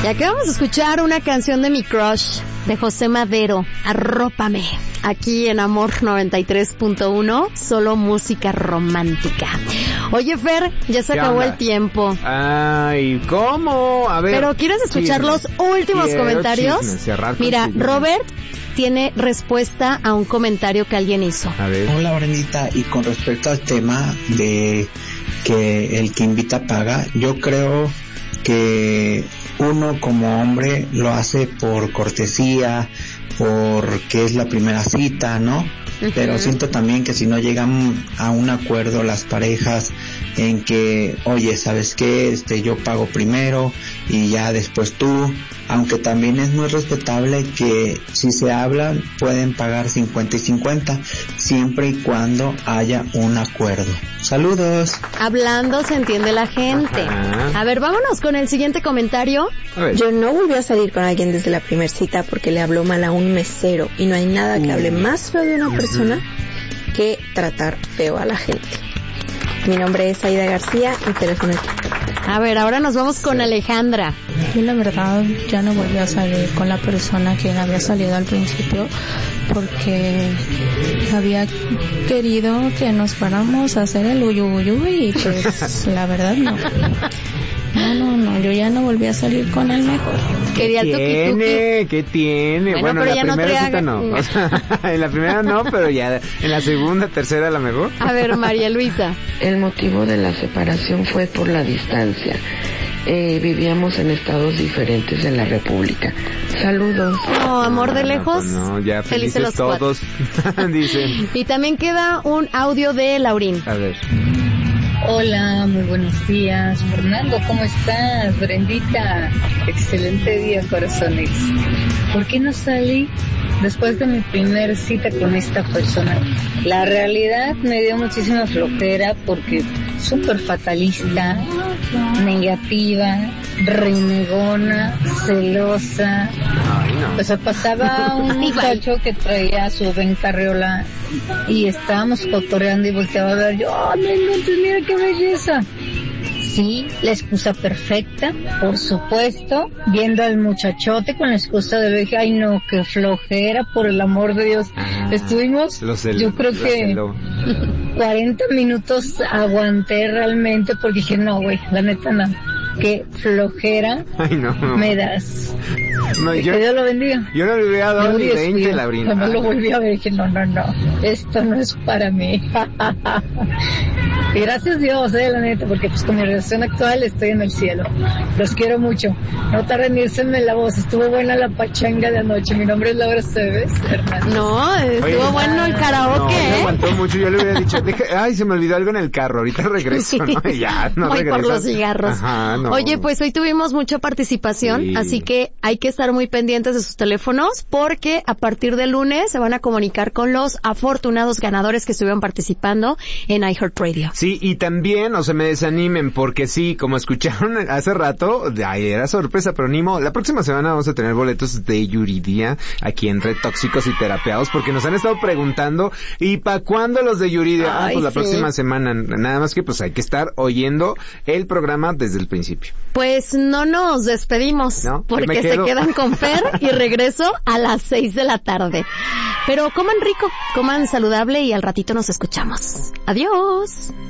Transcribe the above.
Y aquí vamos a escuchar una canción de mi crush, de José Madero, Arrópame, aquí en Amor 93.1, solo música romántica. Oye, Fer, ya se acabó el tiempo. Ay, ¿cómo? A ver. Pero ¿quieres escuchar los últimos comentarios? Mira, Robert tiene respuesta a un comentario que alguien hizo. A ver. Hola, Brendita, y con respecto al tema de que el que invita paga, yo creo que uno como hombre lo hace por cortesía, porque es la primera cita, ¿no? Pero siento también que si no llegan a un acuerdo las parejas en que, oye, ¿sabes qué? Yo pago primero y ya después tú, aunque también es muy respetable que si se hablan pueden pagar 50 y 50, siempre y cuando haya un acuerdo. Saludos. Hablando se entiende la gente. A ver, vámonos con el siguiente comentario. Yo no volví a salir con alguien desde la primera cita porque le habló mal a un mesero, y no hay nada que hable más feo de una persona que tratar feo a la gente. Mi nombre es Aida García, mi teléfono es... A ver, ahora nos vamos con Alejandra. Yo la verdad ya no volví a salir con la persona que había salido al principio porque había querido que nos fuéramos a hacer el uyuyuyu y pues la verdad no. No, yo ya no volví a salir con él mejor. Quería el tuki-tuki. ¿Qué tiene? Bueno, en la primera cita no. O sea, en la primera no, pero ya en la segunda, tercera a lo mejor. A ver, María Luisa. El motivo de la separación fue por la distancia. Vivíamos en estados diferentes de la República. Saludos. No, amor de lejos. No, ya felices los todos. Dicen. Y también queda un audio de Laurín. A ver. Hola, muy buenos días. Fernando, ¿cómo estás? Brendita, excelente día, corazones. ¿Por qué no salí después de mi primer cita con esta persona? La realidad me dio muchísima flojera porque súper fatalista, negativa, renegona, celosa. O sea, pasaba un muchacho que traía su Ben Carriola y estábamos cotorreando y volteaba a ver yo, ¡oh, no inventes, mira qué belleza! Sí, la excusa perfecta, por supuesto, viendo al muchachote con la excusa de ver, ay no, qué flojera, por el amor de Dios. Estuvimos, yo creo que 40 minutos aguanté realmente porque dije, no, güey, la neta no. Qué flojera. Ay, no. Me das. No, que Dios lo bendiga. Yo no le hubiera dado ni 20, Labrina. No lo volví a ver, dije, no. Esto no es para mí. Y gracias Dios, la neta, porque pues con mi relación actual estoy en el cielo. Los quiero mucho. No tarden en irse la voz. Estuvo buena la pachanga de anoche. Mi nombre es Laura Cebes Hernández. No, estuvo bueno el karaoke. No, me aguantó mucho. Yo le hubiera dicho, ay, se me olvidó algo en el carro. Ahorita regreso, ¿no? Ya, no regreso. Voy por los cigarros. Ajá, no. Oye, pues hoy tuvimos mucha participación, así que hay que estar muy pendientes de sus teléfonos porque a partir del lunes se van a comunicar con los afortunados ganadores que estuvieron participando en iHeartRadio. Sí, y también no se me desanimen porque sí, como escucharon hace rato, era sorpresa, pero Nimo, la próxima semana vamos a tener boletos de Yuridia aquí en Red Tóxicos y Terapeados porque nos han estado preguntando, ¿y para cuándo los de Yuridia? Pues la próxima semana, nada más que pues hay que estar oyendo el programa desde el principio. Pues no nos despedimos, ¿no? Porque se quedan con Fer y regreso a las 6 de la tarde. Pero coman rico, coman saludable y al ratito nos escuchamos. Adiós.